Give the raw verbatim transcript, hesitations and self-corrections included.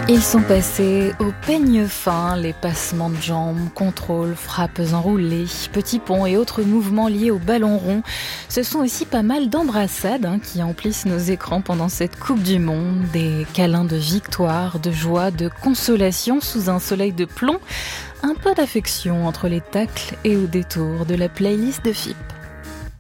Ils sont passés au peigne fin, les passements de jambes, contrôles, frappes enroulées, petits ponts et autres mouvements liés au ballon rond. Ce sont aussi pas mal d'embrassades hein, qui emplissent nos écrans pendant cette Coupe du Monde. Des câlins de victoire, de joie, de consolation sous un soleil de plomb. Un peu d'affection entre les tacles et au détour de la playlist de F I P.